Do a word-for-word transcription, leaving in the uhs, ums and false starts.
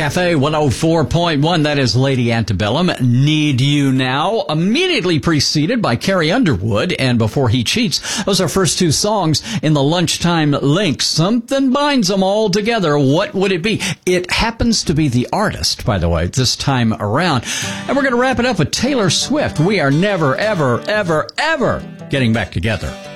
Cafe one oh four point one. That is Lady Antebellum. Need You Now. Immediately preceded by Carrie Underwood and Before He Cheats. Those are first two songs in the Lunchtime Link. Something binds them all together. What would it be? It happens to be the artist, by the way, this time around. And we're going to wrap it up with Taylor Swift. We are never, ever, ever, ever getting back together.